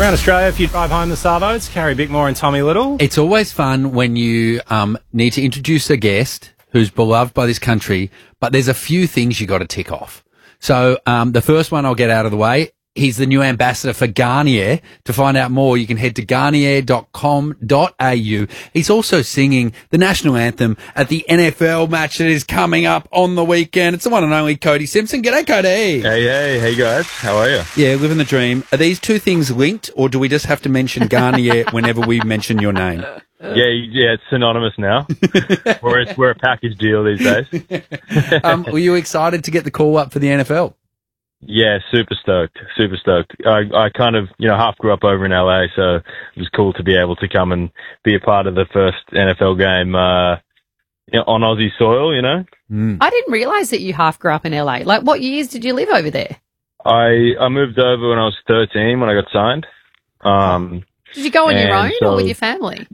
Around Australia, if you drive home the Savo, it's Carrie Bickmore and Tommy Little. It's always fun when you need to introduce a guest who's beloved by this country, but there's a few things you got to tick off. So the first one I'll get out of the way. He's the new ambassador for Garnier. To find out more, you can head to garnier.com.au. He's also singing the national anthem at the NFL match that is coming up on the weekend. It's the one and only Cody Simpson. G'day, Cody. Hey guys. How are you? Yeah, living the dream. Are these two things linked, or do we just have to mention Garnier whenever we mention your name? Yeah, it's synonymous now. we're a package deal these days. Were you excited to get the call up for the NFL? Yeah, super stoked. I kind of, half grew up over in LA, so it was cool to be able to come and be a part of the first NFL game, on Aussie soil, I didn't realise that you half grew up in LA. Like, what years did you live over there? I moved over when I was 13 when I got signed. Did you go on your own so, or with your family?